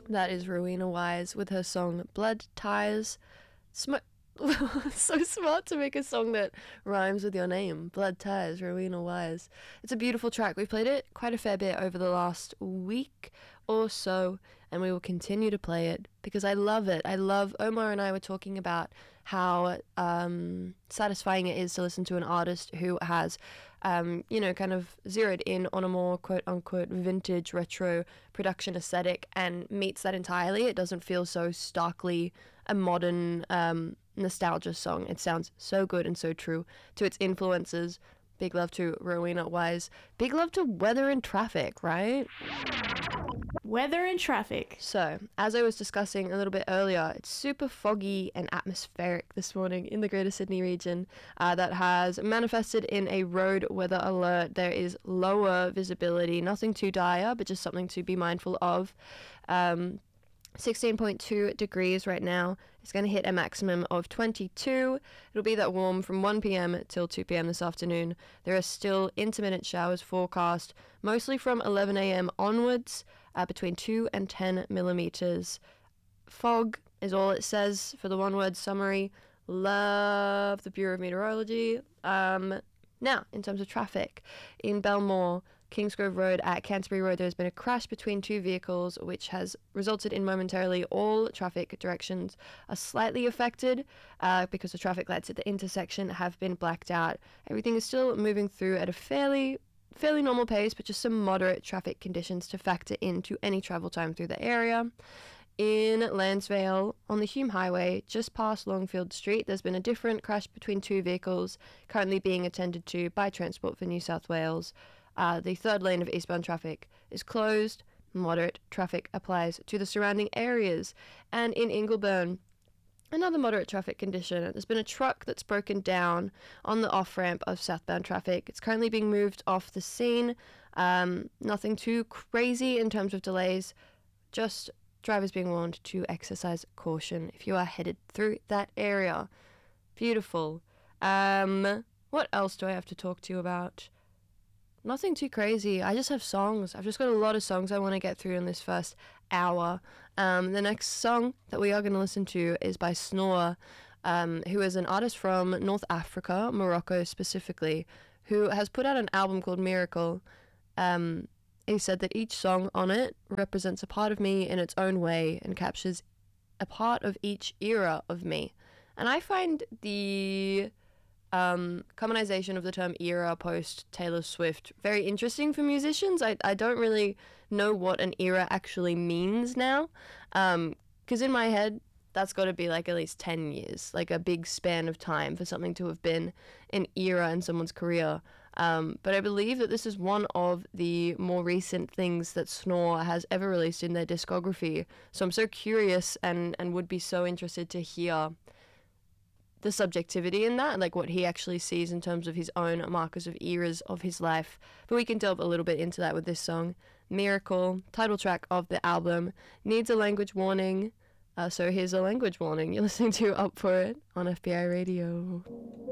That is Rowena Wise with her song Blood Ties. So smart to make a song that rhymes with your name. Blood Ties, Rowena Wise. It's a beautiful track. We've played it quite a fair bit over the last week or so, and we will continue to play it because I love it. Omar and I were talking about how satisfying it is to listen to an artist who has kind of zeroed in on a more quote-unquote vintage retro production aesthetic and meets that entirely. It doesn't feel so starkly a modern nostalgia song. It sounds so good and so true to its influences. Big love to Rowena Wise. Big love to Weather and Traffic, right? Weather and traffic. So, as I was discussing a little bit earlier, it's super foggy and atmospheric this morning in the Greater Sydney region. That has manifested in a road weather alert. There is lower visibility, nothing too dire, but just something to be mindful of. 16.2 degrees right now. It's going to hit a maximum of 22. It'll be that warm from 1 p.m. till 2 p.m. this afternoon. There are still intermittent showers forecast, mostly from 11 a.m. onwards, between 2 and 10 millimeters. Fog is all it says for the one-word summary. Love the Bureau of Meteorology. Now, in terms of traffic, in Belmore, Kingsgrove Road at Canterbury Road, there has been a crash between two vehicles, which has resulted in momentarily all traffic directions are slightly affected because the traffic lights at the intersection have been blacked out. Everything is still moving through at a fairly normal pace, but just some moderate traffic conditions to factor into any travel time through the area. In Landsvale, on the Hume Highway, just past Longfield Street, there's been a different crash between two vehicles, currently being attended to by Transport for New South Wales. The third lane of eastbound traffic is closed. Moderate traffic applies to the surrounding areas. And in Ingleburn, another moderate traffic condition. There's been a truck that's broken down on the off-ramp of southbound traffic. It's currently being moved off the scene. Nothing too crazy in terms of delays, just drivers being warned to exercise caution if you are headed through that area. Beautiful. What else do I have to talk to you about? Nothing too crazy. I just have songs. I've just got a lot of songs I want to get through in this first hour. The next song that we are going to listen to is by Snore, who is an artist from North Africa, Morocco specifically, who has put out an album called Miracle. He said that each song on it represents a part of me in its own way and captures a part of each era of me. And I find the commonization of the term era post Taylor Swift very interesting for musicians. I don't really know what an era actually means now, because in my head that's got to be like at least 10 years, like a big span of time for something to have been an era in someone's career. But I believe that this is one of the more recent things that Snore has ever released in their discography. So I'm so curious and would be so interested to hear the subjectivity in that, like what he actually sees in terms of his own markers of eras of his life. But we can delve a little bit into that with this song. Miracle, title track of the album, needs a language warning. So here's a language warning. You're listening to Up For It on FBI Radio.